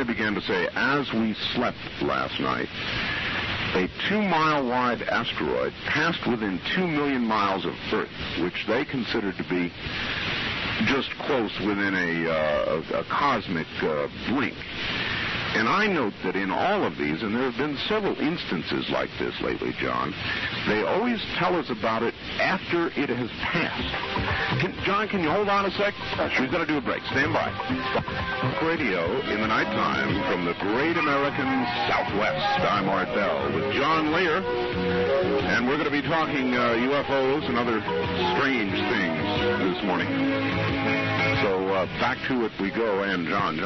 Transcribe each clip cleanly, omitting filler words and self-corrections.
began to say, as we slept last night, a 2-mile-wide asteroid passed within 2 million miles of Earth, which they considered to be just close within a cosmic blink. And I note that in all of these, and there have been several instances like this lately, John, they always tell us about it after it has passed. John, can you hold on a sec? We're going to do a break. Stand by. Radio in the nighttime from the great American Southwest. I'm Art Bell with John Lear, and we're going to be talking UFOs and other strange things this morning. So back to it we go, and John,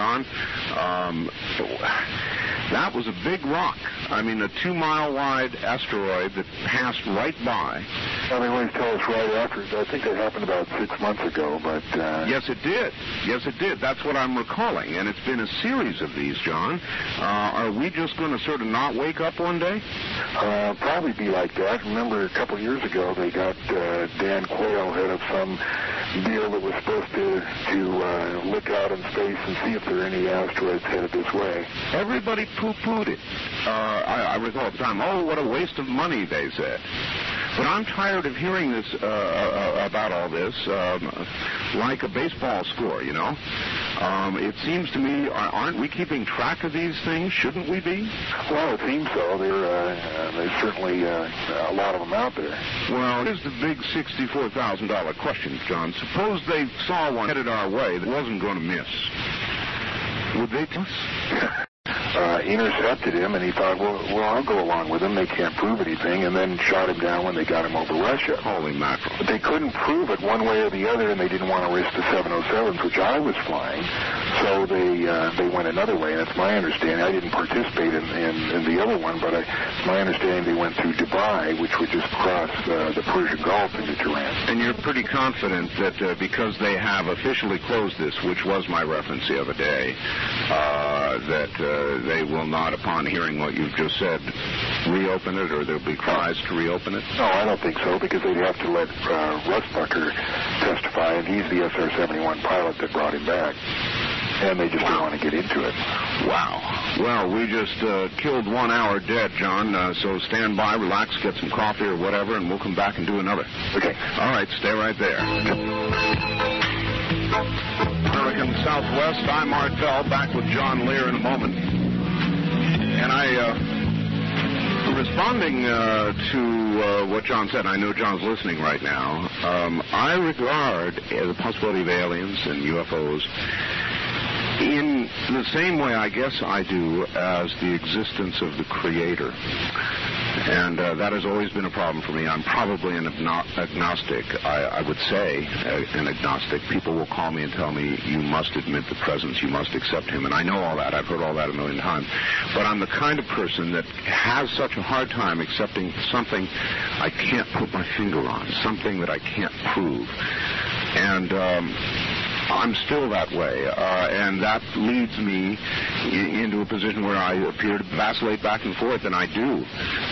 that was a big rock. I mean, a 2-mile-wide asteroid that passed right by. Well, they always tell us right after. I think that happened about 6 months ago, but... Yes, it did. Yes, it did. That's what I'm recalling, and it's been a series of these, John. Are we just going to sort of not wake up one day? Probably be like that. Remember, a couple of years ago, they got Dan Quayle head of some deal that was supposed to look out in space and see if there are any asteroids headed this way. Everybody poo-pooed it. I recall at the time, oh, what a waste of money, they said. But I'm tired of hearing this about all this like a baseball score, you know. It seems to me, aren't we keeping track of these things? Shouldn't we be? Well, it seems so. There's certainly a lot of them out there. Well, here's the big $64,000 question, John. Suppose they saw one headed our way that wasn't going to miss. Would they tell us? Intercepted him, and he thought, well, I'll go along with him. They can't prove anything, and then shot him down when they got him over Russia. Holy mackerel. But they couldn't prove it one way or the other, and they didn't want to risk the 707s, which I was flying, so they went another way, and it's my understanding. I didn't participate in the other one, but it's my understanding they went through Dubai, which would just cross the Persian Gulf into Tehran. And you're pretty confident that because they have officially closed this, which was my reference the other day, that they will not, upon hearing what you've just said, reopen it, or there'll be cries to reopen it? No, I don't think so, because they'd have to let Russ Bucker testify, and he's the SR-71 pilot that brought him back. And they just don't want to get into it. Wow. Well, we just killed 1 hour dead, John, so stand by, relax, get some coffee or whatever, and we'll come back and do another. Okay. All right, stay right there. American Southwest, I'm Art Bell, back with John Lear in a moment. And responding to what John said, I know John's listening right now, I regard the possibility of aliens and UFOs in the same way, I guess I do, as the existence of the Creator. And that has always been a problem for me. I'm probably an agnostic. I would say an agnostic. People will call me and tell me, you must admit the presence, you must accept him. And I know all that. I've heard all that a million times. But I'm the kind of person that has such a hard time accepting something I can't put my finger on, something that I can't prove. And I'm still that way, and that leads me into a position where I appear to vacillate back and forth, and I do.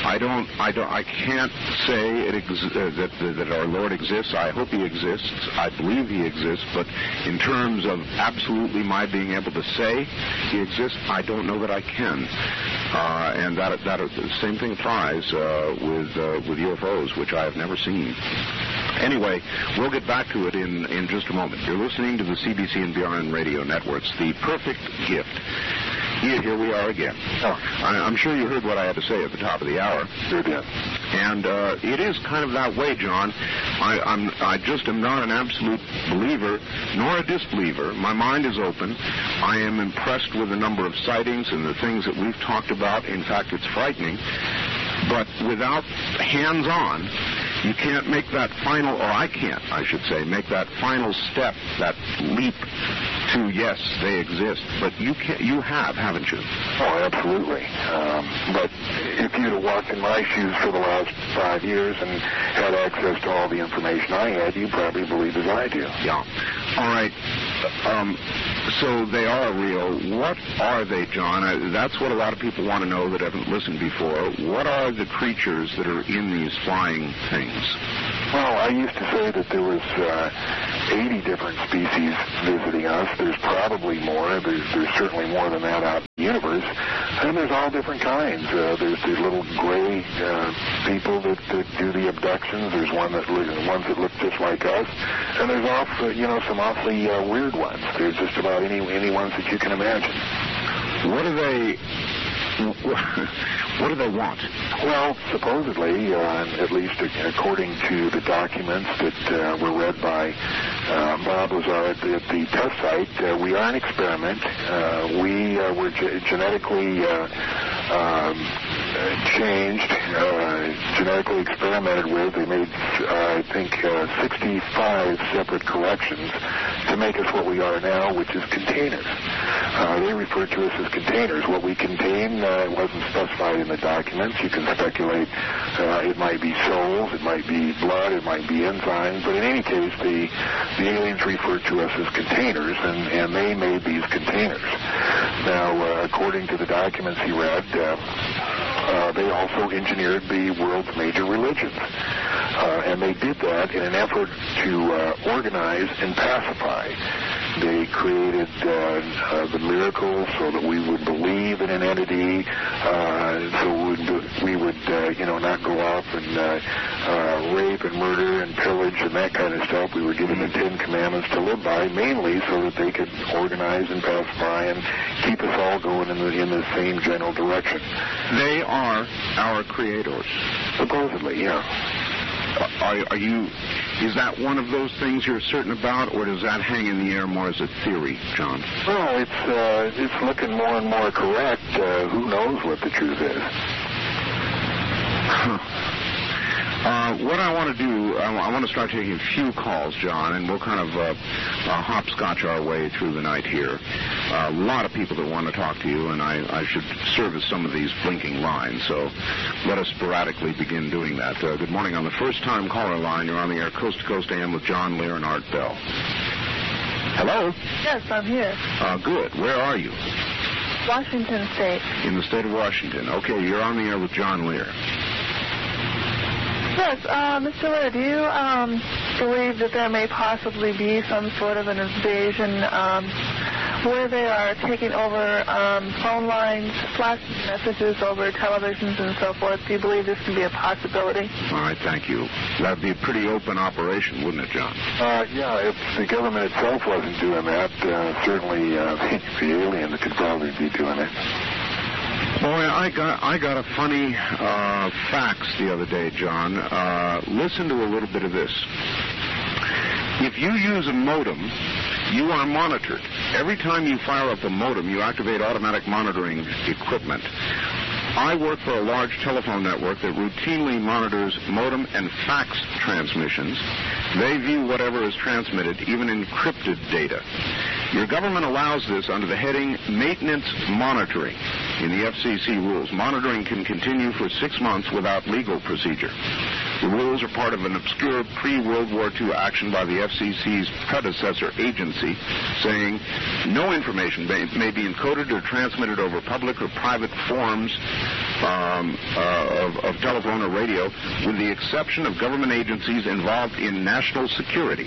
I can't say that our Lord exists. I hope He exists. I believe He exists, but in terms of absolutely my being able to say He exists, I don't know that I can. And that the same thing applies with UFOs, which I have never seen. Anyway, we'll get back to it in just a moment. You're listening to the CBC and BRN radio networks, The Perfect Gift. Here we are again. Oh. I'm sure you heard what I had to say at the top of the hour. Sure did. And it is kind of that way, John. I just am not an absolute believer nor a disbeliever. My mind is open. I am impressed with the number of sightings and the things that we've talked about. In fact, it's frightening. But without hands-on, you can't make that final, or I can't, I should say, make that final step, that leap to, yes, they exist. But you have, haven't you? Oh, absolutely. But if you'd have walked in my shoes for the last 5 years and had access to all the information I had, you'd probably believe as I do. Yeah. All right. So they are real. What are they, John? That's what a lot of people want to know that haven't listened before. What are the creatures that are in these flying things? Well, I used to say that there was 80 different species visiting us. There's probably more. There's certainly more than that out in the universe. And there's all different kinds. There's the little gray people that do the abductions. There's ones that look just like us. And there's some awfully weird ones. There's just about any ones that you can imagine. What do they want? Well, supposedly, at least according to the documents that were read by Bob Lazar at the test site, we are an experiment. We were genetically changed, genetically experimented with. They made, I think, 65 separate corrections to make us what we are now, which is containers. They refer to us as containers. What we contain wasn't specified in the documents. You can speculate it might be souls, it might be blood, it might be enzymes, but in any case, the aliens refer to us as containers, and they made these containers. Now, according to the documents he read, they also engineered the world's major religions. And they did that in an effort to organize and pacify. They created the miracles so that we would believe in an entity, so we would not go off and rape and murder and pillage and that kind of stuff. We were given the 10 Commandments to live by, mainly so that they could organize and pacify and keep us all going in the same general direction. They are our creators. Supposedly, yeah. Is that one of those things you're certain about, or does that hang in the air more as a theory, John? Well, it's looking more and more correct. Who knows what the truth is? What I want to do, I want to start taking a few calls, John, and we'll kind of hopscotch our way through the night here. A lot of people that want to talk to you, and I should service some of these blinking lines, so let us sporadically begin doing that. Good morning. On the first-time caller line, you're on the air Coast to Coast AM with John Lear and Art Bell. Hello? Yes, I'm here. Good. Where are you? Washington State. In the state of Washington. Okay, you're on the air with John Lear. Yes, Mr. Lear, do you believe that there may possibly be some sort of an invasion where they are taking over phone lines, flashing messages over televisions and so forth? Do you believe this can be a possibility? All right, thank you. That would be a pretty open operation, wouldn't it, John? Yeah, if the government itself wasn't doing that, certainly the aliens could probably be doing it. Boy, I got a funny fax the other day, John. Listen to a little bit of this. If you use a modem, you are monitored. Every time you fire up a modem, you activate automatic monitoring equipment. I work for a large telephone network that routinely monitors modem and fax transmissions. They view whatever is transmitted, even encrypted data. Your government allows this under the heading Maintenance Monitoring in the FCC rules. Monitoring can continue for 6 months without legal procedure. The rules are part of an obscure pre-World War II action by the FCC's predecessor agency, saying no information may be encoded or transmitted over public or private forms of telephone or radio, with the exception of government agencies involved in national security.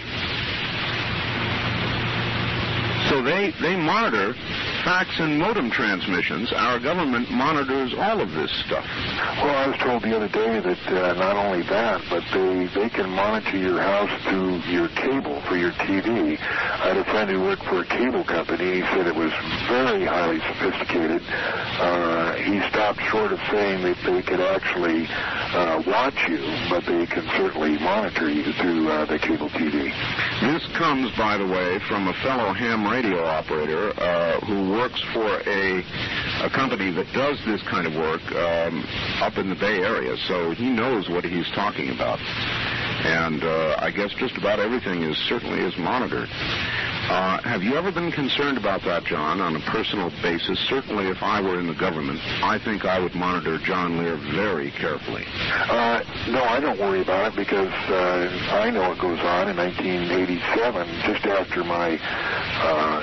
So they monitor fax and modem transmissions. Our government monitors all of this stuff. Well, I was told the other day that not only that, but they can monitor your house through your cable for your TV. I had a friend who worked for a cable company. He said it was very highly sophisticated. He stopped short of saying that they could actually watch you, but they can certainly monitor you through the cable TV. This comes, by the way, from a fellow ham radio operator who works for a company that does this kind of work up in the Bay Area, so he knows what he's talking about. And I guess just about everything is monitored. Have you ever been concerned about that, John, on a personal basis? Certainly, if I were in the government, I think I would monitor John Lear very carefully. No, I don't worry about it because I know what goes on. In 1987, just after my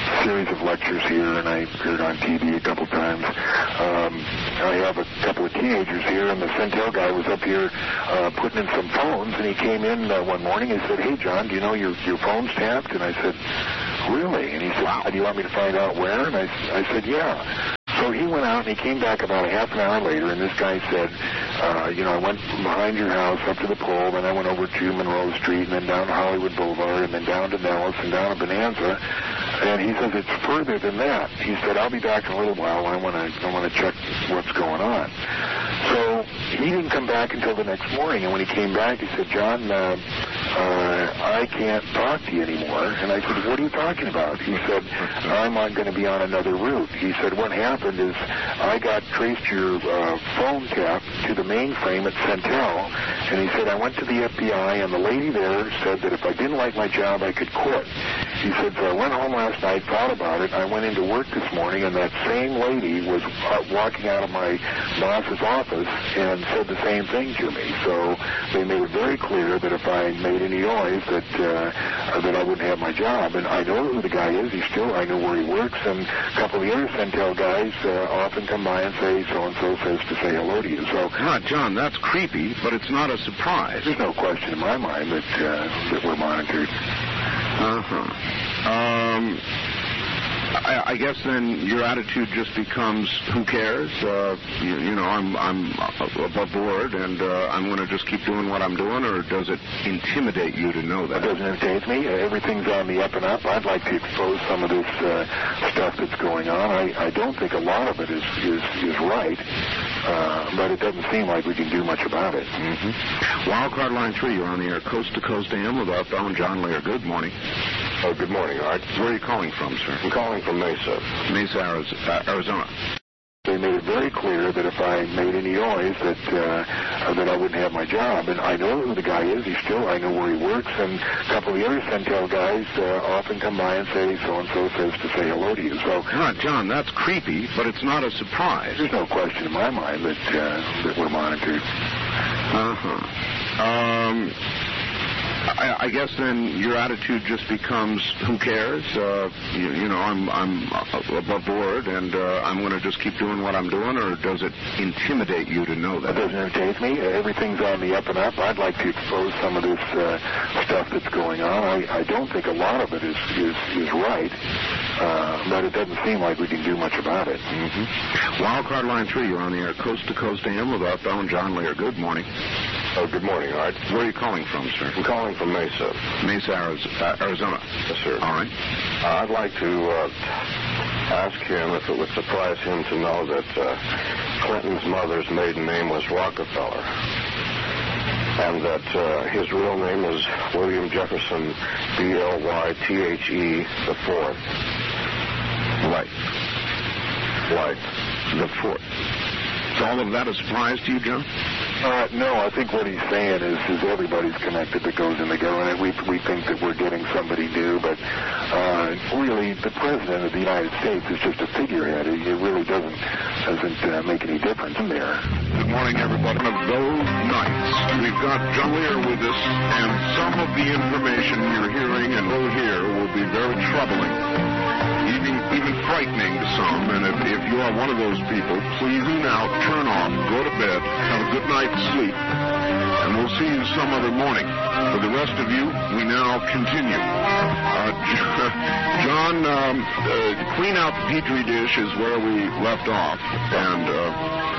series of lectures here, and I appeared on TV a couple times. I have a couple of teenagers here, and the Centel guy was up here putting in some phones, and he came in one morning and said, "Hey, John, do you know your phone's tapped?" And I said, "Really?" And he said, "Wow. Do you want me to find out where?" And I said, "Yeah." So he went out, and he came back about a half an hour later, and this guy said, I went behind your house up to the pole, then I went over to Monroe Street, and then down to Hollywood Boulevard, and then down to Nellis, and down to Bonanza. And he says, it's further than that. He said, I'll be back in a little while. I want to check what's going on. So he didn't come back until the next morning, and when he came back, he said, John, I can't talk to you anymore. And I said, what are you talking about? He said, I'm going to be on another route. He said, what happened is I traced your phone tap to the mainframe at Centel, and he said, I went to the FBI, and the lady there said that if I didn't like my job, I could quit. He said, so I went home last night, thought about it, I went into work this morning, and that same lady was walking out of my boss's office and said the same thing to me. So they made it very clear that if I made any noise, that I wouldn't have my job. And I know who the guy is. I know where he works, and a couple of the other Centel guys often come by and say, so-and-so says to say hello to you. So, John, that's creepy, but it's not a surprise. There's no question in my mind that we're monitored. I guess then your attitude just becomes, who cares? I'm above board, and I'm going to just keep doing what I'm doing, or does it intimidate you to know that? It doesn't intimidate me. Everything's on the up and up. I'd like to expose some of this stuff that's going on. I don't think a lot of it is right, but it doesn't seem like we can do much about it. Mm-hmm. Wildcard Line 3, you're on the air, Coast to Coast AM with outbound John Lear. Good morning. Oh, good morning, Art. Where are you calling from, sir? I'm calling from Mesa. Mesa, Arizona. They made it very clear that if I made any noise, that I wouldn't have my job. And I know who the guy is. I know where he works. And a couple of the other Centel guys often come by and say, so-and-so says to say hello to you. So, John, that's creepy, but it's not a surprise. There's no question in my mind that we're monitored. I guess then your attitude just becomes, who cares? I'm above board, and I'm going to just keep doing what I'm doing, or does it intimidate you to know that? It doesn't intimidate me. Everything's on the up and up. I'd like to expose some of this stuff that's going on. I don't think a lot of it is right, but it doesn't seem like we can do much about it. Mm-hmm. Wildcard Line 3, you're on the air, Coast to Coast AM with outbound John Lear. Good morning. Oh, good morning, Art. Where are you calling from, sir? I'm calling from Mesa. Mesa, Arizona. Yes, sir. All right. I'd like to ask him if it would surprise him to know that Clinton's mother's maiden name was Rockefeller, and that his real name was William Jefferson B-L-Y-T-H-E IV. Light. The fourth. Is all of that a surprise to you, John? No, I think what he's saying is everybody's connected that goes in the government. We think that we're getting somebody new, but really the President of the United States is just a figurehead. It really doesn't make any difference in there. Good morning, everybody. One of those nights, we've got John Lear with us, and some of the information you're hearing and will hear will be very troubling, even frightening to some. And if you are one of those people, please tune out, turn off, go to bed, have a good night's sleep, and we'll see you some other morning. For the rest of you, we now continue. John, clean out the Petri dish is where we left off, and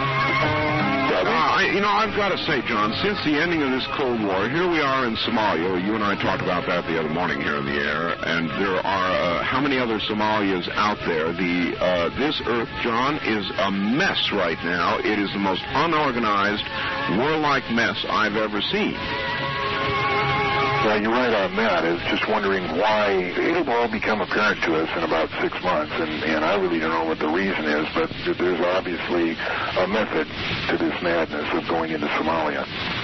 I've got to say, John, since the ending of this Cold War, here we are in Somalia. You and I talked about that the other morning here in the air, and there are how many other Somalias out there? This Earth, John, is a mess right now. It is the most unorganized, warlike mess I've ever seen. Yeah, you're right on that. It's just wondering why. It'll all become apparent to us in about 6 months, and I really don't know what the reason is, but there's obviously a method to this madness of going into Somalia.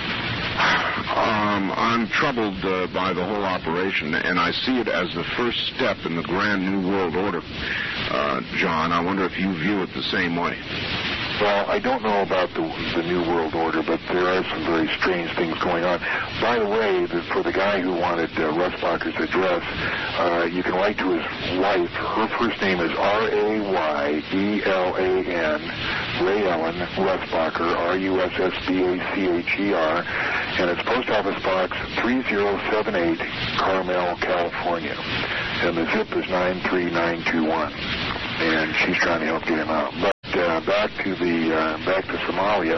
I'm troubled by the whole operation, and I see it as the first step in the grand new world order. John, I wonder if you view it the same way. Well, I don't know about the New World Order, but there are some very strange things going on. By the way, for the guy who wanted Rusbacher's address, you can write to his wife. Her first name is Rayyelan, Ray Ellen Rusbacher, Russbacher, and it's Post Office Box 3078, Carmel, California. And the zip is 93921. And she's trying to help get him out. But back to Somalia.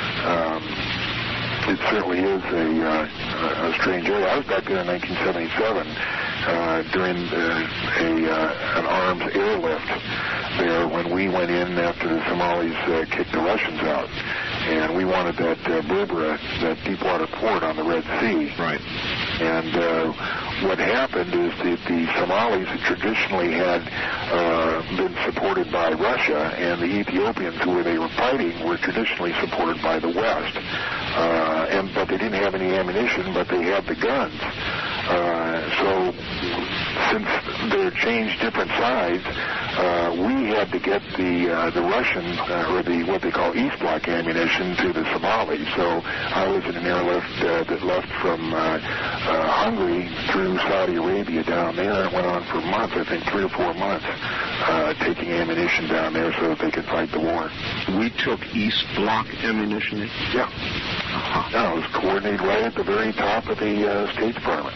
It certainly is a strange area. I was back there in 1977 during an arms airlift there when we went in after the Somalis kicked the Russians out. And we wanted that Berbera, that deepwater port on the Red Sea. Right. And what happened is that the Somalis traditionally had been supported by Russia, and the Ethiopians, who they were fighting, were traditionally supported by the West. But they didn't have any ammunition, but they had the guns. So since they changed different sides, we had to get the Russian, or what they call East Bloc ammunition to the Somalis. So I was in an airlift that left from Hungary through Saudi Arabia down there, and it went on for months, I think 3 or 4 months, taking ammunition down there so that they could fight the war. We took East Bloc ammunition? Yeah. No, it was coordinated right at the very top of the State Department.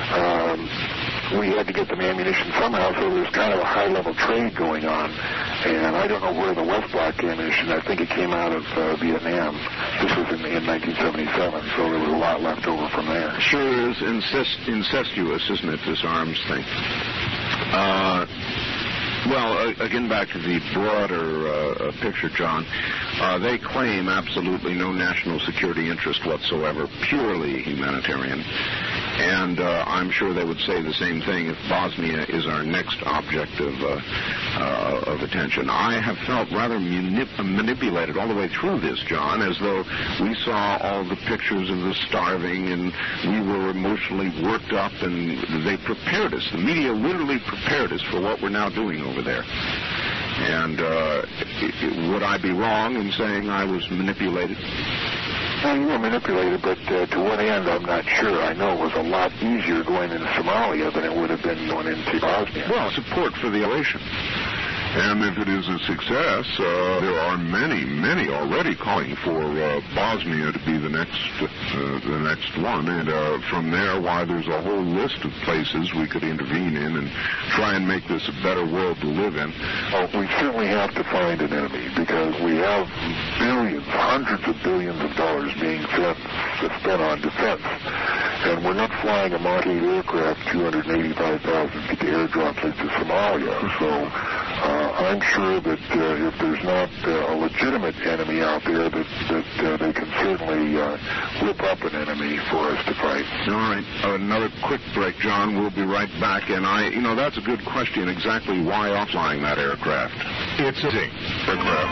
We had to get them ammunition somehow, so there was kind of a high-level trade going on. And I don't know where the West Bloc ammunition, I think it came out of Vietnam. This was in 1977, so there was a lot left over from there. Sure is incestuous, isn't it, this arms thing? Well, again, back to the broader picture, John. They claim absolutely no national security interest whatsoever, purely humanitarian. And I'm sure they would say the same thing if Bosnia is our next object of attention. I have felt rather manipulated all the way through this, John, as though we saw all the pictures of the starving and we were emotionally worked up, and they prepared us. The media literally prepared us for what we're now doing over there. And would I be wrong in saying I was manipulated? Well, you were manipulated, but to what end, I'm not sure. I know it was a lot easier going into Somalia than it would have been going into Bosnia. Well, support for the operation. And if it is a success, there are many already calling for Bosnia to be the next one. And from there, why, there's a whole list of places we could intervene in and try and make this a better world to live in. Well, we certainly have to find an enemy, because we have billions, hundreds of billions of dollars being spent on defense. And we're not flying a Mark 8 aircraft 285,000 feet to airdrop into Somalia. So I'm sure that if there's not a legitimate enemy out there, that they can certainly whip up an enemy for us to fight. All right. Another quick break, John. We'll be right back. And that's a good question. Exactly why are flying that aircraft? It's a aircraft.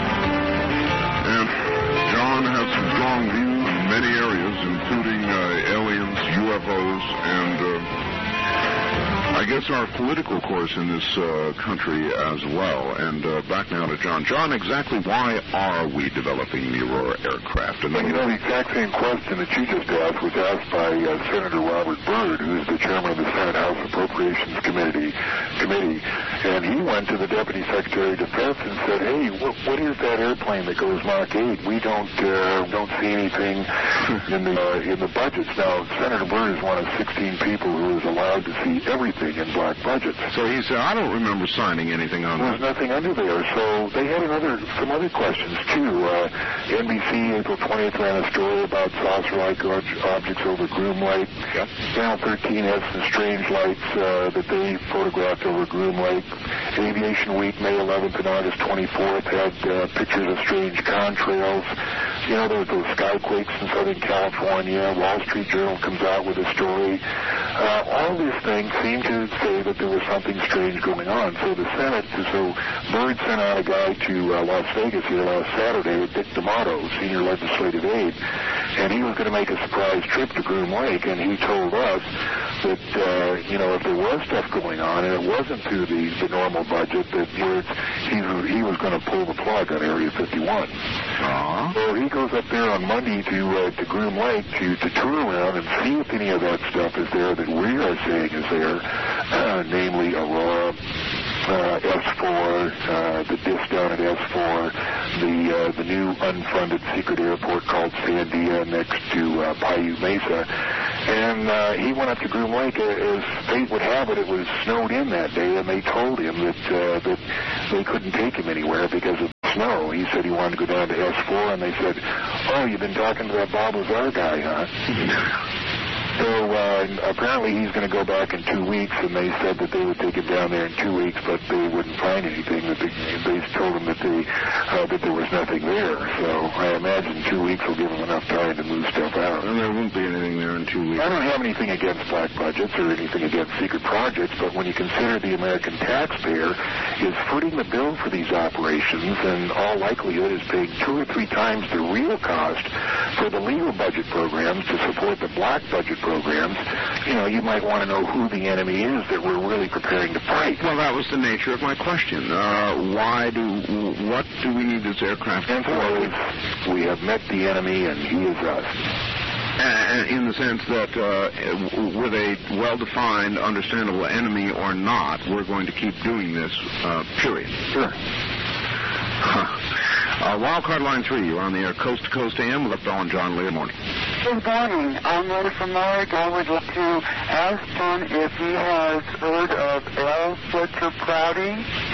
And John has some strong views in many areas, including aliens, UFOs, and I guess our political course in this country as well. And back now to John. John, exactly why are we developing the Aurora aircraft? And the exact same question that you just asked was asked by Senator Robert Byrd, who is the chairman of the Senate House Appropriations Committee. And he went to the Deputy Secretary of Defense and said, hey, what is that airplane that goes Mach 8? We don't see anything in the budgets. Now, Senator Byrd is one of 16 people who is allowed to see everything in black budgets. So he said, I don't remember signing anything on that. There's nothing under there. So they had some other questions, too. NBC, April 20th, ran a story about saucer-like objects over Groom Lake. Yep. Channel 13 had some strange lights that they photographed over Groom Lake. Aviation Week, May 11th and August 24th, had pictures of strange contrails. There were those skyquakes in Southern California. Wall Street Journal comes out with a story. All these things seem to say that there was something strange going on. So Byrd sent out a guy to Las Vegas here last Saturday, Dick D'Amato, senior legislative aide, and he was going to make a surprise trip to Groom Lake, and he told us that, if there was stuff going on and it wasn't through the normal budget, that he was going to pull the plug on Area 51. So he goes up there on Monday to Groom Lake to tour around and see if any of that stuff is there that we are saying is there, namely Aurora, S4, the disc down at S4, the new unfunded secret airport called Sandia next to Paiute Mesa. And he went up to Groom Lake. As fate would have it, it was snowed in that day, and they told him that they couldn't take him anywhere because of snow. He said he wanted to go down to S4, and they said, "Oh, you've been talking to that Bob Lazar guy, huh?" So apparently he's going to go back in 2 weeks, and they said that they would take him down there in 2 weeks, but they wouldn't find anything. That they told him that there was nothing there. So I imagine 2 weeks will give him enough time to move stuff out. And there won't be anything there in 2 weeks. I don't have anything against black budgets or anything against secret projects, but when you consider the American taxpayer is footing the bill for these operations, and all likelihood is paying 2 or 3 times the real cost for the legal budget programs to support the black budget programs, you might want to know who the enemy is that we're really preparing to fight. Well, that was the nature of my question. What do we need this aircraft for? We have met the enemy, and he is us. In the sense that with a well-defined, understandable enemy or not, we're going to keep doing this, period. Sure. Wildcard line 3, you're on the air, Coast to Coast AM with Bell and John Lee. Good morning. Good morning. I'm Ray from Marek. I would like to ask John if he has heard of L. Fletcher Prouty.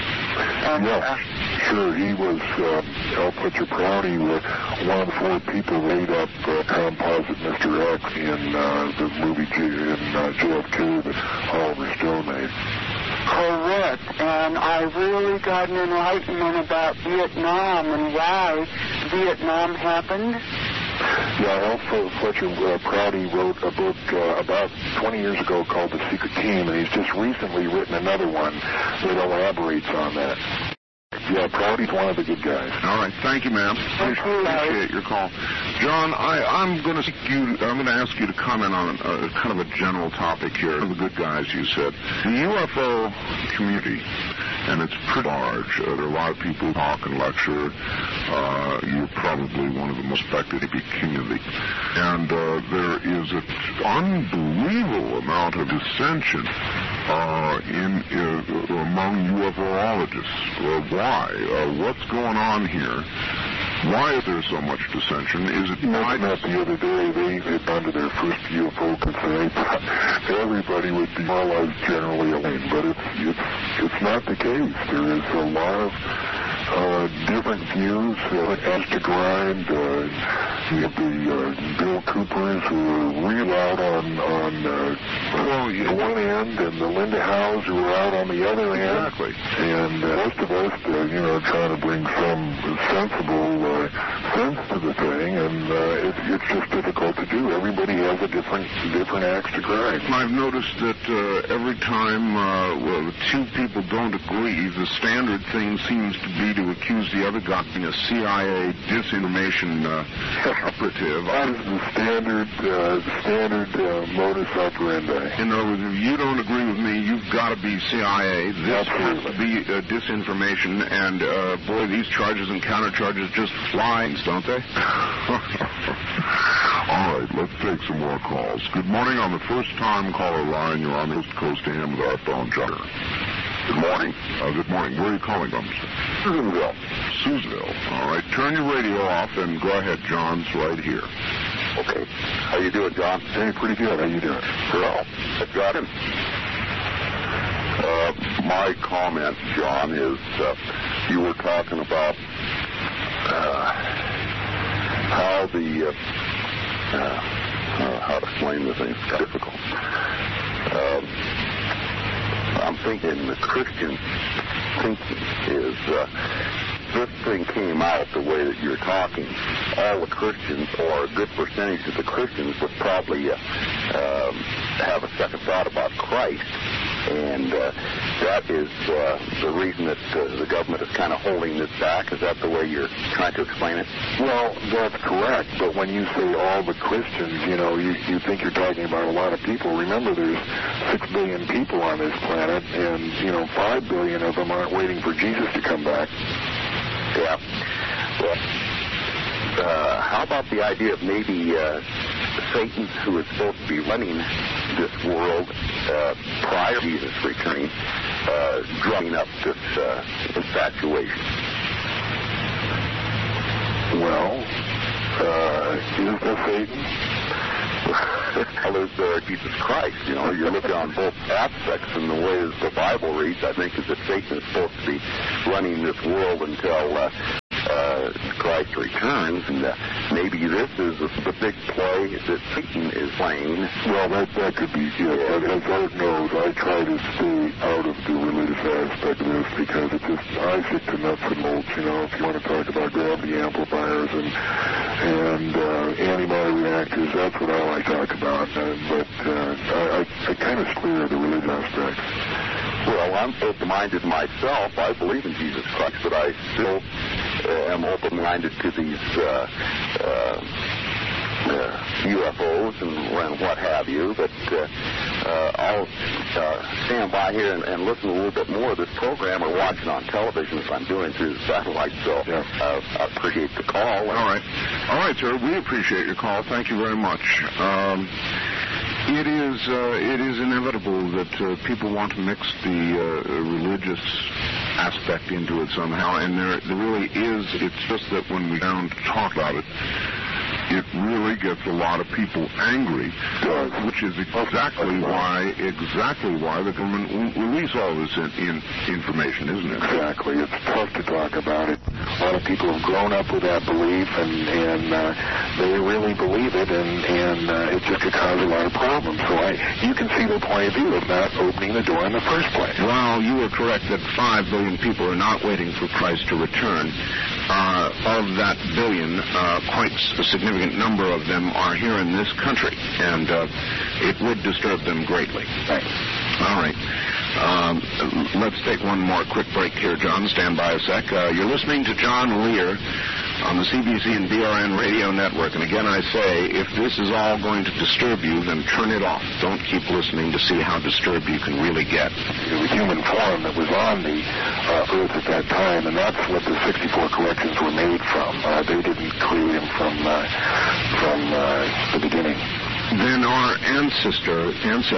Sure. He was L. Fletcher Prouty, one of the 4 people laid up Composite Mr. X in the movie in JFK that Oliver Stone made. Correct. And I've really got an enlightenment about Vietnam and why Vietnam happened. Yeah, L. Fletcher Prouty wrote a book about 20 years ago called The Secret Team, and he's just recently written another one that elaborates on that. Yeah, Prouty's one of the good guys. All right, thank you, ma'am. Appreciate your call, John. I'm going to ask you to comment on kind of a general topic here. The good guys, you said, the UFO community, and it's pretty large. There are a lot of people who talk and lecture. You're probably one of the most respected, maybe king of the. And there is an unbelievable amount of dissension among UFOologists. Why? What's going on here? Why is there so much dissension? Is it not the other day they had gone to their first UFO conference. Everybody would be demoralized generally alone, but it's not the case. There is a lot of different views as to grind. You have the Bill Coopers who are real out on the one end, and the Linda Howes who are out on the other end. Exactly. And most of us, trying to bring some sensible sense to the thing, and it's just difficult to do. Everybody has a different axe to grind. I've noticed that every time the 2 people don't agree, the standard thing seems to be to accuse the other guy of being a CIA disinformation operative. That is the standard modus operandi. In other words, if you don't agree with me, you've got to be CIA. This has to be disinformation, and boy, these charges and countercharges just fly, don't they? All right, let's take some more calls. Good morning on the first-time caller line. You're on the Coast to Coast AM with our phone, John. Good morning. Good morning. Where are you calling from, sir? Susanville. Susanville. All right, turn your radio off and go ahead. John's right here. Okay. How you doing, John? Hey, pretty good. How you doing? Well, I've got him. My comment, John, is you were talking about how the how to explain the thing. It's difficult. I'm thinking the Christian thinking is this thing came out the way that you're talking. All the Christians, or a good percentage of the Christians, would probably have a second thought about Christ And that is the reason that the government is kind of holding this back. Is that the way you're trying to explain it? Well, that's correct. But when you say all the Christians, you think you're talking about a lot of people. Remember, there's 6 billion people on this planet, and 5 billion of them aren't waiting for Jesus to come back. Yeah. Well, how about the idea of maybe Satan, who is supposed to be running this world prior to Jesus returning, drumming up this infatuation? Well, is there Satan? Well, there's Jesus Christ. You're looking on both aspects, and the way as the Bible reads, I think, is that Satan is supposed to be running this world until Christ returns, and maybe this is the big play that Satan is playing. Well, that could be, yeah. As Art knows, I try to stay out of the religious aspect of this because I stick to nuts and bolts. If you want to talk about gravity amplifiers and antimatter reactors, that's what I like to talk about. But I kind of clear the religious aspects. Well, I'm open-minded myself. I believe in Jesus Christ, but I still am open-minded to these UFOs and what have you. But I'll stand by here and listen a little bit more of this program or watch it on television as I'm doing through the satellite. So I appreciate the call. All right, sir. We appreciate your call. Thank you very much. It is inevitable that people want to mix the religious aspect into it somehow, and there really is. It's just that when we down to talk about it, it really gets a lot of people angry, which is exactly why the government won't release all this information, isn't it? Exactly. It's tough to talk about it. A lot of people have grown up with that belief, and they really believe it, and it just could cause a lot of problems. So you can see the point of view of not opening the door in the first place. Well, you were correct that 5 billion people are not waiting for Christ to return. Of that billion, quite a significant number of them are here in this country, and it would disturb them greatly. Thanks. All right. Let's take one more quick break here, John. Stand by a sec. You're listening to John Lear on the CBC and BRN radio network. And again, I say, if this is all going to disturb you, then turn it off. Don't keep listening to see how disturbed you can really get. The human form that was on the Earth at that time, and that's what the 64 collections were made from. They didn't create them from the beginning. Then our ancestors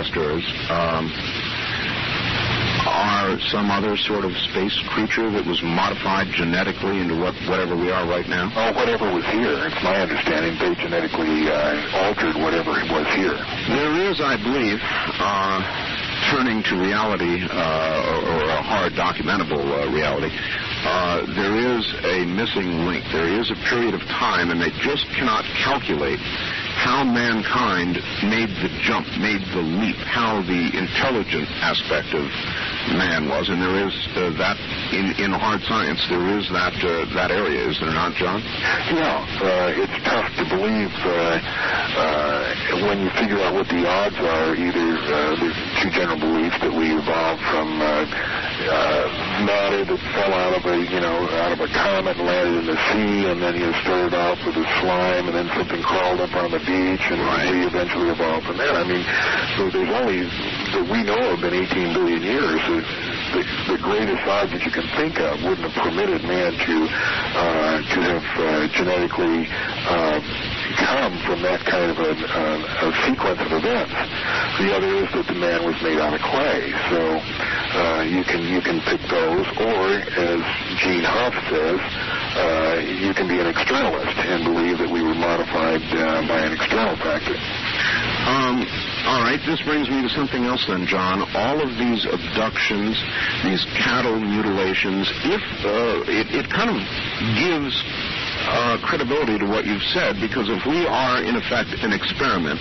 are some other sort of space creature that was modified genetically into whatever we are right now? Oh, whatever was here. It's my understanding they genetically altered whatever was here. There is, I believe, turning to reality, or a hard documentable reality, there is a missing link. There is a period of time, and they just cannot calculate how mankind made the jump, made the leap, how the intelligent aspect of man was, and there is that in hard science. There is that area, is there not, John? Yeah, it's tough to believe when you figure out what the odds are. Either there's two general beliefs that we evolved from matter that fell out of a comet and landed in the sea, and then you started off with a slime, and then something crawled up on the beach, and we eventually evolved from there. I mean, so there's only, that we know of, been 18 billion years. The greatest odds that you can think of wouldn't have permitted man to have genetically come from that kind of a sequence of events. The other is that the man was made out of clay, so you can pick those, or as Gene Huff says, you can be an externalist and believe that we were modified by an external factor. All right, this brings me to something else then, John. All of these abductions, these cattle mutilations, if it kind of gives credibility to what you've said, because if we are, in effect, an experiment,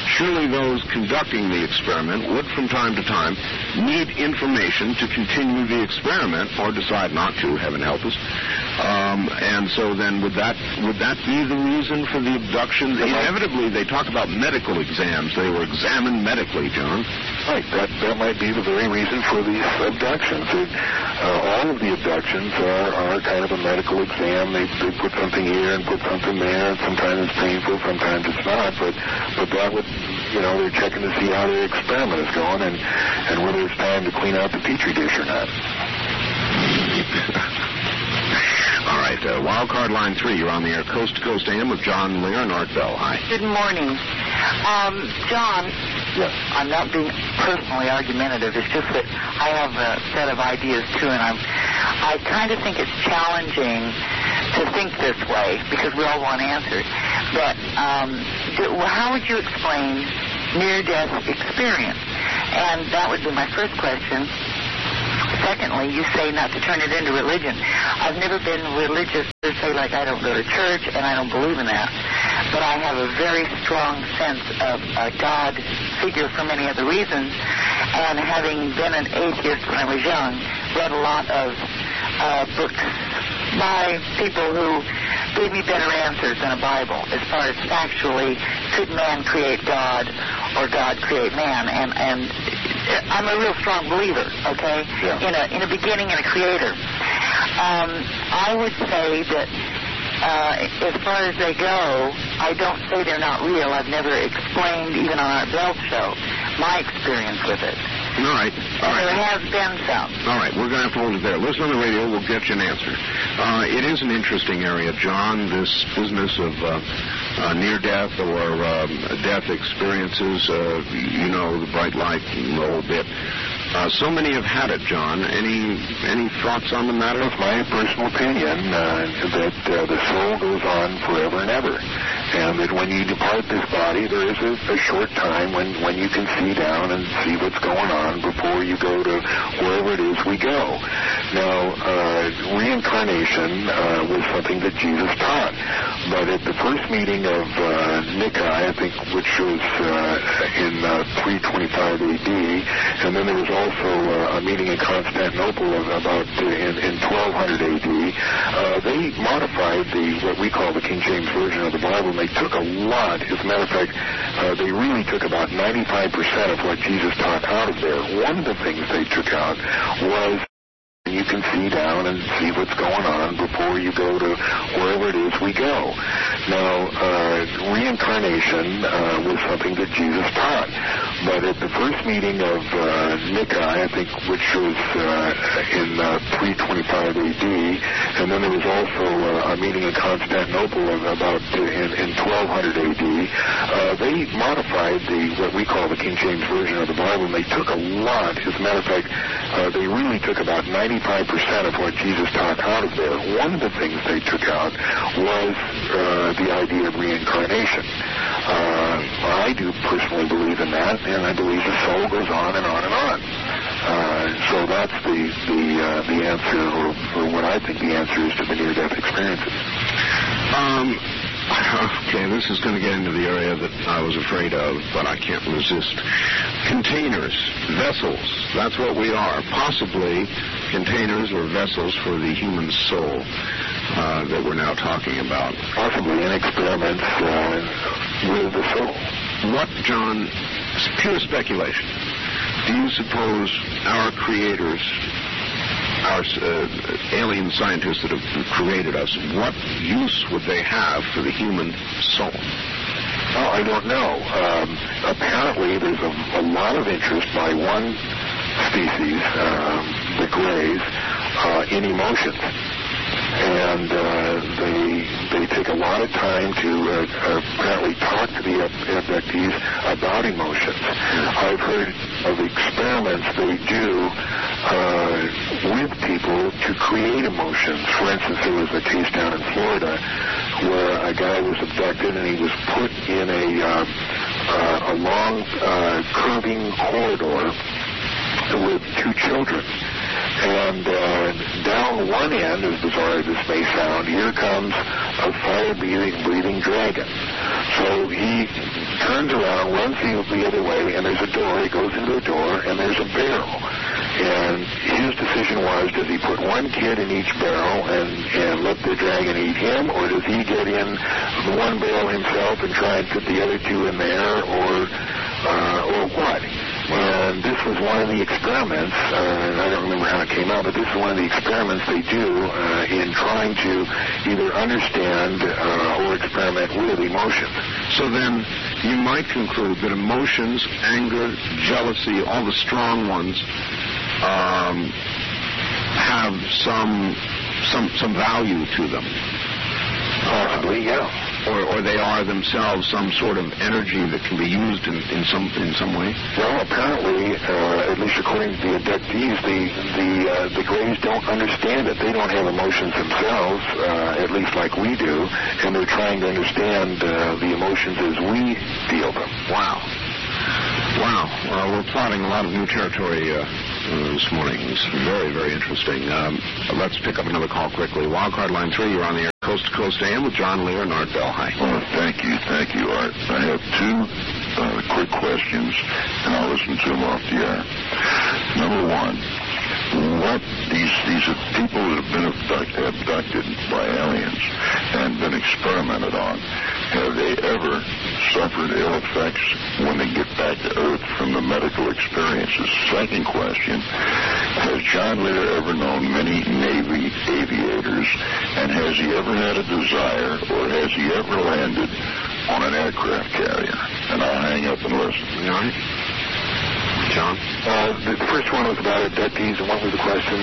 surely those conducting the experiment would from time to time need information to continue the experiment or decide not to, heaven help us. And so then would that be the reason for the abduction? Inevitably, they talk about medical exams. They were examined medically, John. Right. That might be the very reason for these abductions. All of the abductions are kind of a medical exam. They put something here and put something there. Sometimes it's painful, sometimes it's not. But that would, they're checking to see how their experiment is going and whether it's time to clean out the petri dish or not. All right, Wildcard Line 3, you're on the air, Coast to Coast AM with John Lear and Art Bell. Hi. Good morning. John, yes. I'm not being personally argumentative. It's just that I have a set of ideas, too, and I kind of think it's challenging to think this way because we all want answers. But how would you explain near-death experience? And that would be my first question. Secondly, you say not to turn it into religion. I've never been religious to say, like, I don't go to church, and I don't believe in that. But I have a very strong sense of a God figure for many other reasons. And having been an atheist when I was young, read a lot of books by people who gave me better answers than a Bible as far as factually, could man create God or God create man? And I'm a real strong believer, okay, in a beginning and a creator. I would say that as far as they go, I don't say they're not real. I've never explained, even on our Bell show, my experience with it. All right. There has been some. All right, we're going to have to hold it there. Listen on the radio, we'll get you an answer. It is an interesting area, John, this business of near-death or death experiences, the bright light and the whole bit. So many have had it, John. Any thoughts on the matter? It's my personal opinion that the soul goes on forever and ever. And that when you depart this body, there is a short time when you can see down and see what's going on before you go to wherever it is we go. Now, reincarnation was something that Jesus taught. But at the first meeting of Nicaea, I think, which was in 325 A.D., and then there was also a meeting in Constantinople about in 1200 A.D., they modified what we call the King James Version of the Bible, and they took a lot. As a matter of fact, they really took about 95% of what Jesus taught out of there. One of the things they took out was you can see down and see what's going on before you go to wherever it is we go. Now, reincarnation was something that Jesus taught. But at the first meeting of Nicaea, I think, which was in 325 A.D., and then there was also a meeting in Constantinople about in 1200 A.D., they modified what we call the King James Version of the Bible, and they took a lot. As a matter of fact, they really took about 95% of what Jesus taught out of there. One of the things they took out was the idea of reincarnation. I do personally believe in that, and I believe the soul goes on and on and on. So that's the answer, or what I think the answer is to the near-death experiences. Okay, this is going to get into the area that I was afraid of, but I can't resist. Containers, vessels, that's what we are. Possibly containers or vessels for the human soul that we're now talking about. Possibly in experiments with the soul. What, John, pure speculation, do you suppose our creators, our alien scientists that have created us, what use would they have for the human soul? Oh, I don't know. Apparently, there's a lot of interest by one species, the Greys, in emotions. And they take a lot of time to apparently talk to the abductees about emotions. I've heard of experiments they do with people to create emotions. For instance, there was a case down in Florida where a guy was abducted and he was put in a long curving corridor with two children. And down one end, as bizarre as this may sound, here comes a fire-breathing dragon. So he turns around, runs the other way, and there's a door. He goes into the door, and there's a barrel. And his decision was, does he put one kid in each barrel and let the dragon eat him, or does he get in the one barrel himself and try and put the other two in there, or what? And this was one of the experiments, I don't remember how it came out, but this is one of the experiments they do in trying to either understand or experiment with emotions. So then you might conclude that emotions, anger, jealousy, all the strong ones, have some value to them. Possibly, yeah. Or they are themselves some sort of energy that can be used in some way? Well, apparently, at least according to the abductees, the Greys don't understand it. They don't have emotions themselves, at least like we do, and they're trying to understand the emotions as we feel them. Wow. We're plotting a lot of new territory this morning. It's very, very interesting. Let's pick up another call quickly. Wildcard line 3, you're on the air. Coast to Coast AM with John Lear and Art Bell. Hi. Well, thank you, Art. I have two quick questions, and I'll listen to them off the air. Number one, what these people that have been abducted by aliens and been experimented on, have they ever suffered ill effects when they get back to Earth from the medical experiences? Second question, has John Lear ever known many Navy aviators, and has he ever had a desire, or has he ever landed on an aircraft carrier? And I'll hang up and listen. All right. John? The first one was about abductees, and what was the question?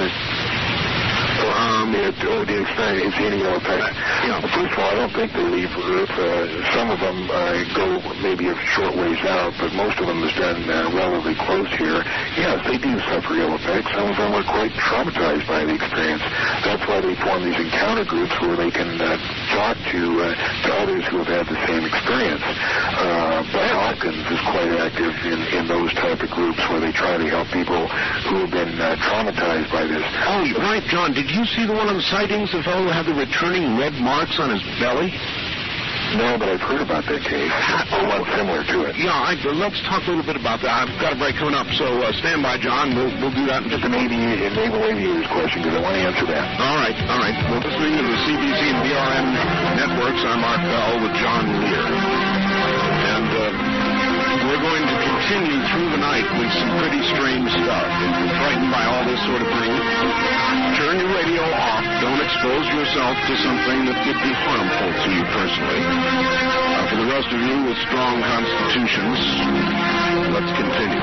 The experience, any ill effects. First of all, I don't think they leave Earth. Some of them go maybe a short ways out, but most of them is done relatively close here. Yes, they do suffer ill effects. Some of them are quite traumatized by the experience. That's why they form these encounter groups where they can talk to others who have had the same experience. But Hawkins is quite active in those type of groups where they try to help people who have been traumatized by this. Oh, right, John. Did you see the one on the sightings, the fellow who had the returning red marks on his belly? No, but I've heard about that case, or one similar to it. Yeah, let's talk a little bit about that. I've got a break coming up, so stand by, John. We'll do that in just a minute. Naval aviators question, because I want to answer that. All right. We're listening to the CBC and BRN networks. I'm Art Bell with John Lear. And we're going to continue through the night with some pretty strange stuff. If you're frightened by all this sort of thing, turn your radio off. Don't expose yourself to something that could be harmful to you personally. For the rest of you with strong constitutions, let's continue.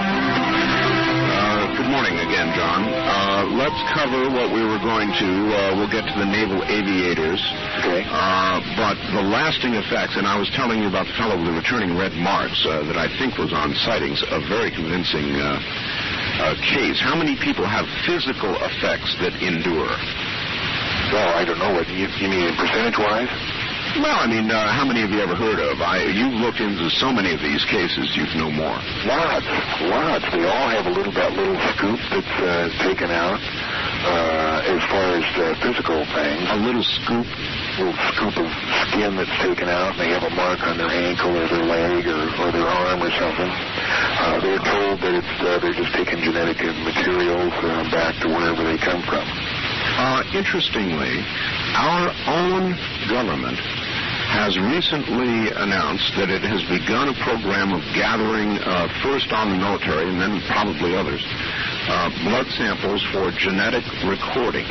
Good morning again, John. Let's cover what we were going to. We'll get to the naval aviators. Okay. But the lasting effects, and I was telling you about the fellow with the returning red marks that I think was on sightings, a very convincing case. How many people have physical effects that endure? Well, I don't know. What you mean percentage-wise? Well, I mean, how many have you ever heard of? You've looked into so many of these cases, you'd know more. Lots. They all have that little scoop that's taken out as far as physical things. A little scoop? A little scoop of skin that's taken out, and they have a mark on their ankle or their leg or their arm or something. They're told that they're just taking genetic materials back to wherever they come from. Interestingly, our own government has recently announced that it has begun a program of gathering, first on the military and then probably others, blood samples for genetic recording.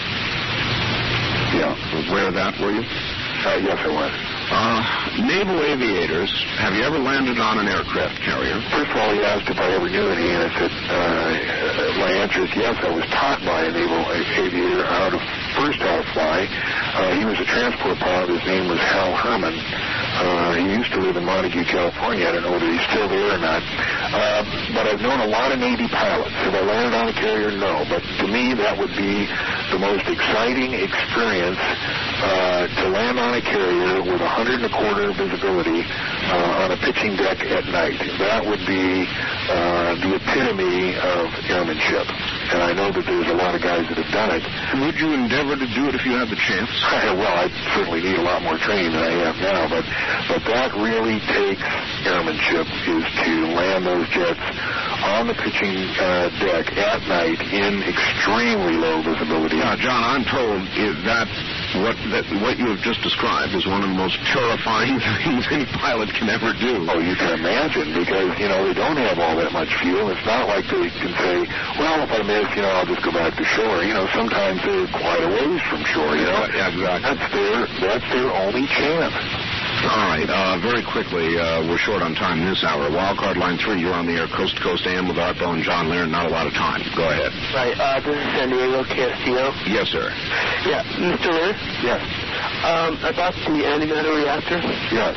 Yeah. Aware of that, were you? Yes, I was. Naval aviators, have you ever landed on an aircraft carrier? First of all, he asked if I ever knew any, and I said, my answer is yes. I was taught by a naval aviator how to fly. He was a transport pilot. His name was Hal Herman. He used to live in Montague, California. I don't know whether he's still there or not. But I've known a lot of Navy pilots. Have I landed on a carrier? No. But to me, that would be the most exciting experience to land on a carrier with 125 visibility on a pitching deck at night. That would be the epitome of airmanship. And I know that there's a lot of guys that have done it. Would you endeavor to do it if you had the chance? Well, I'd certainly need a lot more training than I have now, but that really takes airmanship, is to land those jets on the pitching deck at night in extremely low visibility. Yeah, John, I'm told that what you have just described is one of the most terrifying things any pilot can ever do. Oh, you can imagine, because, they don't have all that much fuel. It's not like they can say, well, if I miss, I'll just go back to shore. Sometimes they're quite a ways from shore, Yeah, exactly. That's their only chance. All right, very quickly, we're short on time this hour. Wildcard Line 3, you're on the air, Coast to Coast AM with Art Bell and John Lear. Not a lot of time. Go ahead. Right, this is San Diego, KSTO. Yes, sir. Yeah, Mr. Lear? Yes. About the antimatter reactor? Yes.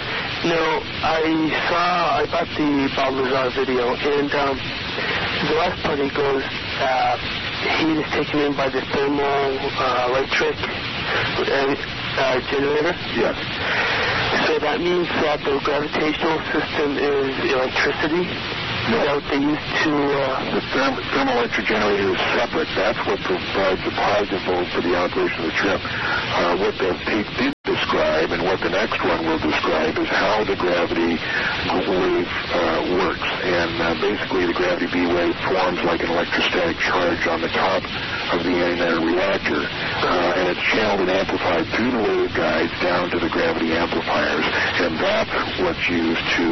I bought the Bob Lazar video, and the last part he goes, heat is taken in by the thermoelectric generator? Yes. So that means that the gravitational system is electricity? No. Is that what they use to... The thermoelectric generator is separate. That's what provides the positive volt for the operation of the ship. What the tape did describe, and what the next one will describe, is how the gravity wave works. And basically the gravity B wave forms like an electrostatic charge on the top of the antimatter reactor. And it's channeled and amplified through the wave guides down to the gravity amplifiers. And that's what's used to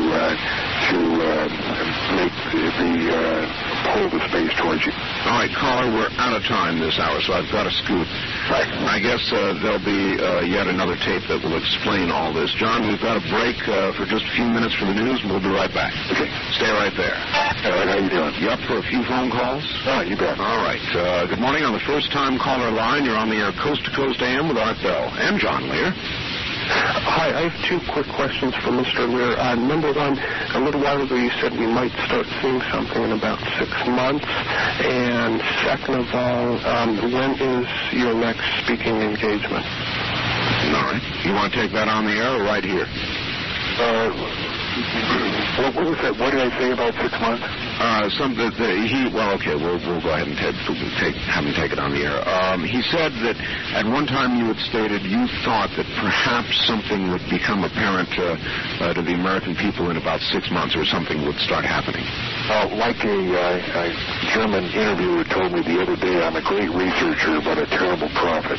make the pull the space towards you. All right, caller, we're out of time this hour, so I've got to scoot. Right. I guess there'll be yet another tape that will explain all this. John, we've got a break for just a few minutes for the news, and we'll be right back. Okay. Stay right there. All right, how you doing? You up for a few phone calls? Oh, you bet. All right. Good morning. On the first-time caller line, you're on the air Coast to Coast AM with Art Bell and John Lear. Hi, I have two quick questions for Mr. Lear. Number one, a little while ago you said we might start seeing something in about 6 months. And second of all, when is your next speaking engagement? All right. You want to take that on the air or right here? What was that? What did I say about 6 months? We'll go ahead and have him take it on the air. He said that at one time you had stated you thought that perhaps something would become apparent to the American people in about 6 months, or something would start happening. Like a German interviewer told me the other day, I'm a great researcher, but a terrible prophet.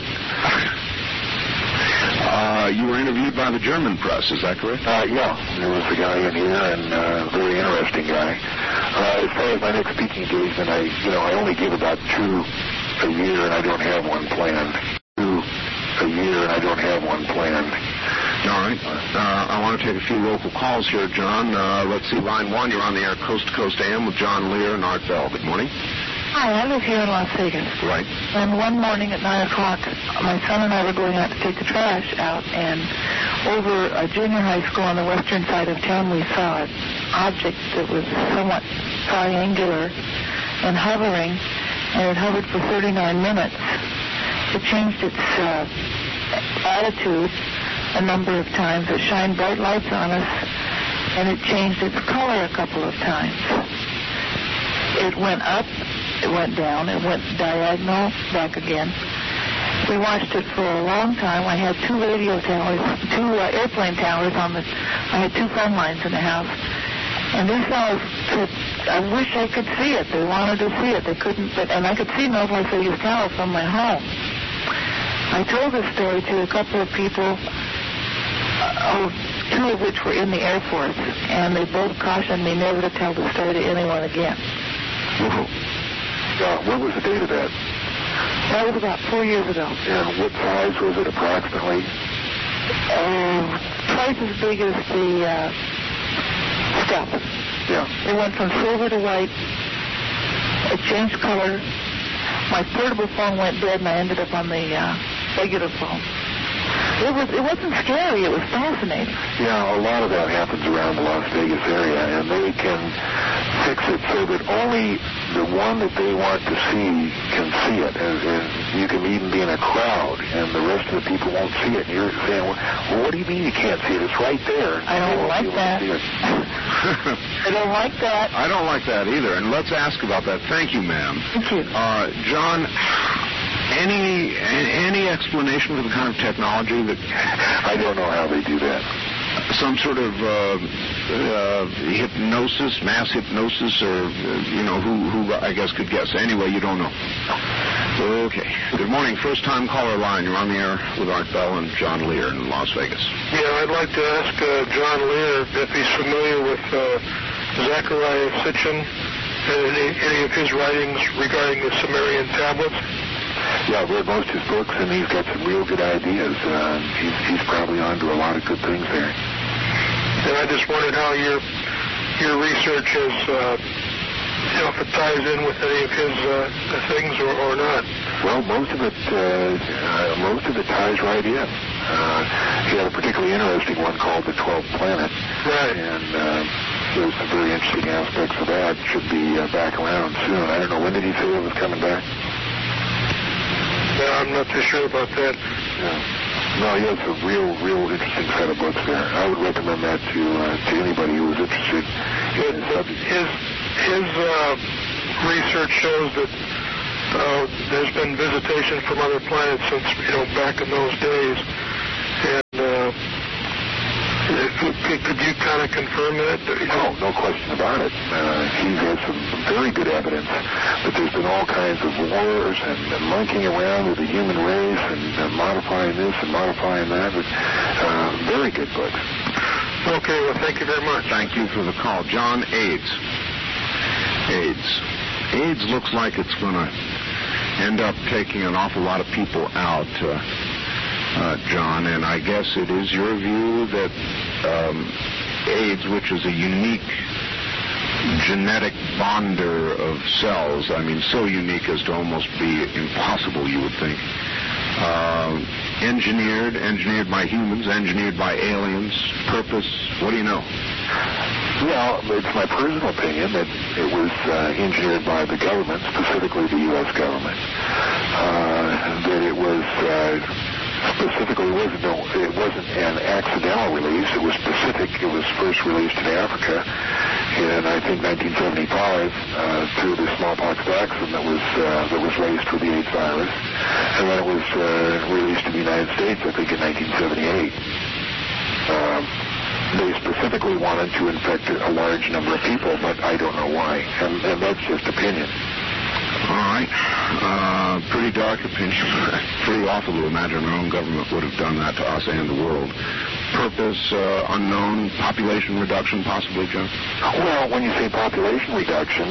You were interviewed by the German press, is that correct? Yeah. There was a guy in here, and a very interesting guy. As far as my next speaking engagement, I only give about 2 a year, and I don't have one planned. 2 a year, and I don't have one planned. All right. I want to take a few local calls here, John. Let's see, line 1, you're on the air Coast to Coast AM with John Lear and Art Bell. Good morning. Hi, I live here in Las Vegas. Right. And one morning at 9 o'clock, my son and I were going out to take the trash out, and over a junior high school on the western side of town, we saw an object that was somewhat triangular and hovering, and it hovered for 39 minutes. It changed its attitude a number of times. It shined bright lights on us, and it changed its color a couple of times. It went up. It went down. It went diagonal, back again. We watched it for a long time. I had 2 radio towers, 2 airplane towers I had 2 phone lines in the house. And these fellows said, I wish I could see it. They wanted to see it. They couldn't, and I could see North Las Vegas Tower from my home. I told this story to a couple of people, 2 of which were in the Air Force, and they both cautioned me never to tell the story to anyone again. What was the date of that? That was about 4 years ago. And what size was it approximately? Twice as big as the stuff. Yeah. It went from silver to white. It changed color. My portable phone went dead, and I ended up on the regular phone. It wasn't scary. It was fascinating. Yeah, a lot of that happens around the Las Vegas area, and they can fix it so that only the one that they want to see can see it. And you can even be in a crowd, and the rest of the people won't see it. And you're saying, well, what do you mean you can't see it? It's right there. I don't like that. I don't like that. I don't like that either, and let's ask about that. Thank you, ma'am. Thank you. John, Any explanation for the kind of technology that... I don't know how they do that. Some sort of hypnosis, mass hypnosis, or, who I guess could guess. Anyway, you don't know. Okay. Good morning. First-time caller line. You're on the air with Art Bell and John Lear in Las Vegas. Yeah, I'd like to ask John Lear if he's familiar with Zecharia Sitchin and any of his writings regarding the Sumerian tablets. Yeah, I've read most of his books, and he's got some real good ideas. He's probably onto a lot of good things there. And I just wondered how your research has, if it ties in with any of his things or not. Well, most of it ties right in. He had a particularly interesting one called The 12th Planet. Right. And there's some very interesting aspects of that. Should be back around soon. I don't know, when did he say it was coming back? Yeah, I'm not too sure about that. Yeah. No, he has a real interesting set of books there. I would recommend that to anybody who is interested in the subject. His research shows that there's been visitation from other planets since, back in those days. And could you kind of confirm that? Oh, no question about it. He has some very good evidence that there's been all kinds of wars and monkeying around with the human race and modifying this and modifying that. But, very good books. Okay, well, thank you very much. Thank you for the call. John, AIDS looks like it's going to end up taking an awful lot of people out, John, and I guess it is your view that AIDS, which is a unique genetic bonder of cells, so unique as to almost be impossible, you would think, engineered by humans, engineered by aliens, purpose, what do you know? Well, it's my personal opinion that it was engineered by the government, specifically the U.S. government. That it was specifically it wasn't an accidental release. It was specific. It was first released in Africa in, I think, 1975 through the smallpox vaccine that was laced with the AIDS virus, and then it was released in the United States, I think, in 1978. They specifically wanted to infect a large number of people, but I don't know why, and that's just opinion. All right. Pretty dark opinion. Pretty awful to imagine our own government would have done that to us and the world. Purpose unknown. Population reduction, possibly, John? Well, when you say population reduction,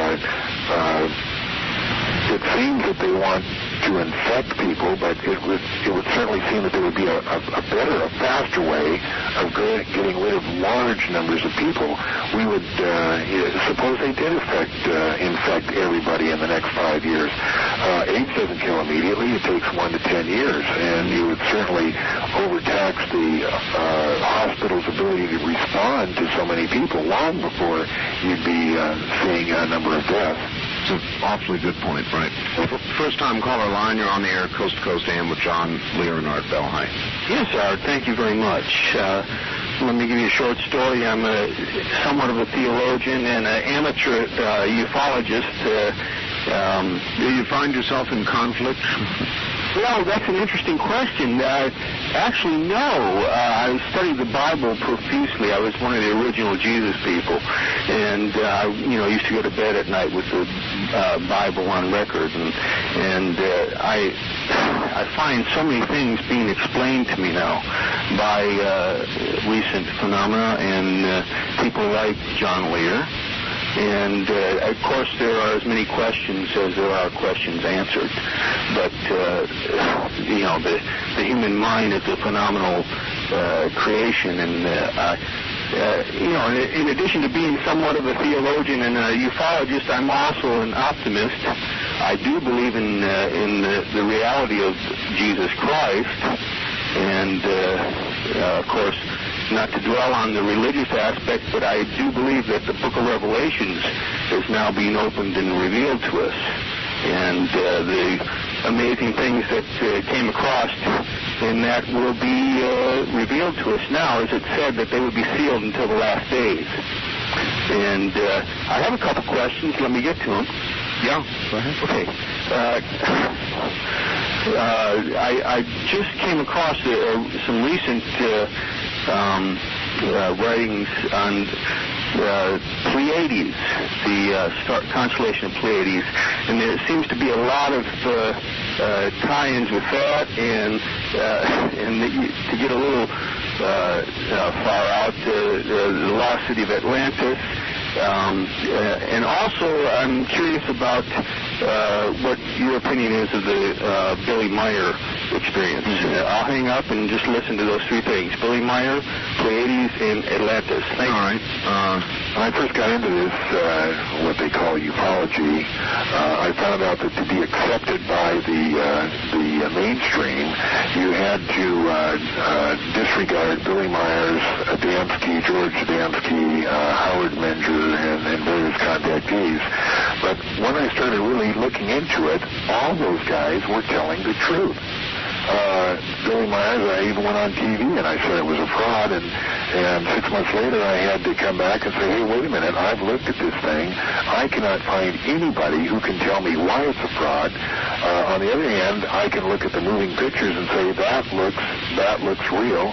it seems that they want to infect people, but it would certainly seem that there would be a better, a faster way of getting rid of large numbers of people. We would suppose they did infect everybody in the next 5 years. AIDS doesn't kill immediately. It takes 1 to 10 years, and you would certainly overtax the hospital's ability to respond to so many people long before you'd be seeing a number of deaths. It's an awfully good point, right? First-time caller line, you're on the air, Coast to Coast AM with John Lear and Art Bell. Hi. Yes, Art, thank you very much. Let me give you a short story. I'm somewhat of a theologian and an amateur ufologist. Do you find yourself in conflict? Well, that's an interesting question. Actually, no. I studied the Bible profusely. I was one of the original Jesus people, and I used to go to bed at night with the Bible on record, and I find so many things being explained to me now by recent phenomena and people like John Lear. And, of course, there are as many questions as there are questions answered. But, the human mind is a phenomenal creation. And, in addition to being somewhat of a theologian and a ufologist, I'm also an optimist. I do believe in the reality of Jesus Christ. And, of course, not to dwell on the religious aspect, but I do believe that the book of Revelations is now being opened and revealed to us. And the amazing things that came across in that will be revealed to us now, as it said that they would be sealed until the last days. And I have a couple questions. Let me get to them. Yeah, go ahead. Okay. I just came across some recent writings on Pleiades, the constellation of Pleiades, and there seems to be a lot of tie-ins with that, and to get a little far out, the lost city of Atlantis. And also, I'm curious about what your opinion is of the Billy Meier experience. I'll hang up and just listen to those three things: Billy Meier, Pleiades, and Atlantis. All right. When I first got into this, what they call ufology, I found out that to be accepted by the mainstream, you had to disregard Billy Myers, Adamski, George Adamski, Howard Menger, and various contactees. But when I started really looking into it, all those guys were telling the truth. Billy Myers, I even went on TV and I said it was a fraud, and 6 months later I had to come back and say, hey, wait a minute, I've looked at this thing. I cannot find anybody who can tell me why it's a fraud. On the other hand, I can look at the moving pictures and say that looks real.